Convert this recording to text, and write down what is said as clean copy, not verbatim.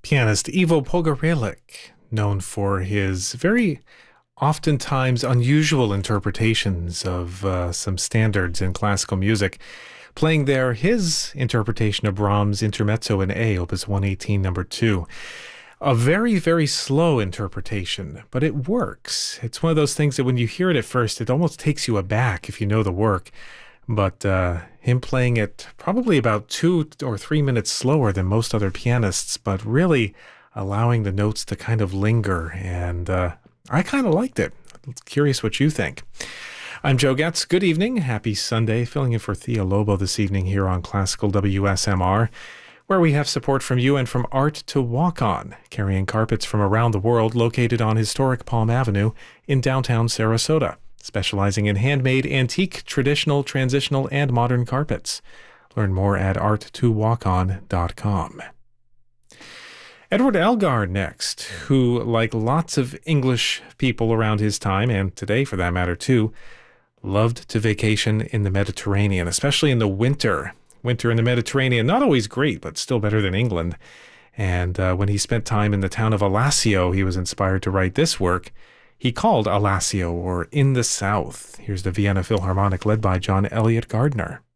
Pianist Ivo Pogorelic, known for his very oftentimes unusual interpretations of some standards in classical music, playing there his interpretation of Brahms' Intermezzo in A, Opus 118, number 2. A very, very slow interpretation, but it works. It's one of those things that when you hear it at first, it almost takes you aback if you know the work. But him playing it probably about 2 or 3 minutes slower than most other pianists, but really allowing the notes to kind of linger. And I kind of liked it. Curious what you think. I'm Joe Getz. Good evening. Happy Sunday. Filling in for Thea Lobo this evening here on Classical WSMR, where we have support from you and from Art to Walk On, carrying carpets from around the world, located on historic Palm Avenue in downtown Sarasota, specializing in handmade, antique, traditional, transitional, and modern carpets. Learn more at art2walkon.com. Edward Elgar next, who, like lots of English people around his time, and today for that matter too, loved to vacation in the Mediterranean, especially in the winter. Winter in the Mediterranean, not always great, but still better than England. And when he spent time in the town of Alassio, he was inspired to write this work he called Alassio, or In the South. Here's the Vienna Philharmonic led by John Elliott Gardner.